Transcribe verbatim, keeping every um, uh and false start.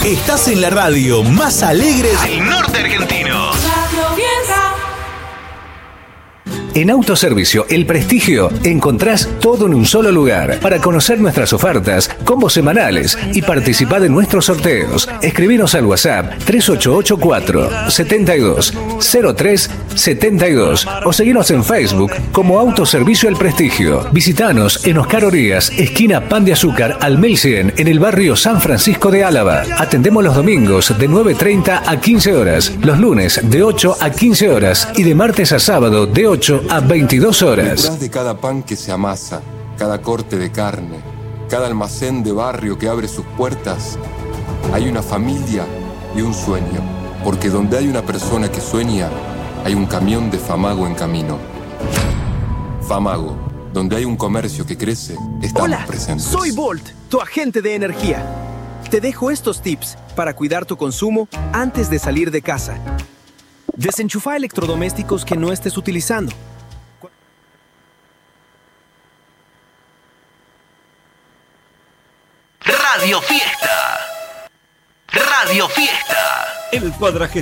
Estás en la radio más alegre del norte argentino. En Autoservicio El Prestigio encontrás todo en un solo lugar para conocer nuestras ofertas, combos semanales y participar de nuestros sorteos. Escribinos al WhatsApp tres ocho ocho cuatro, siete dos, cero tres siete dos o seguinos en Facebook como Autoservicio El Prestigio. Visitanos en Oscar Orías, esquina Pan de Azúcar, al mil cien, en el barrio San Francisco de Álava. Atendemos los domingos de nueve treinta a quince horas, los lunes de ocho a quince horas y de martes a sábado de ocho a veintidós horas. Detrás de cada pan que se amasa, cada corte de carne, cada almacén de barrio que abre sus puertas, hay una familia y un sueño. Porque donde hay una persona que sueña, hay un camión de Famago en camino. Famago, donde hay un comercio que crece, estamos Hola, presentes. Soy Volt, tu agente de energía. Te dejo estos tips para cuidar tu consumo antes de salir de casa. Desenchufa electrodomésticos que no estés utilizando. Radio Fiesta. Radio Fiesta. El cuadragésimo